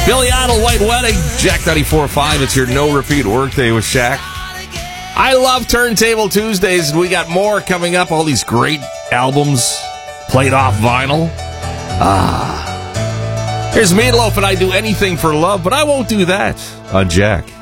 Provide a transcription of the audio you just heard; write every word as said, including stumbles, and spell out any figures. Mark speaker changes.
Speaker 1: Billy Idol, White Wedding. Jack ninety-four point five. It's your no-repeat workday with Shaq. I love Turntable Tuesdays, and we got more coming up. All these great albums played off vinyl. Ah. Here's Meatloaf, and I do anything for love, but I won't do that on Jack.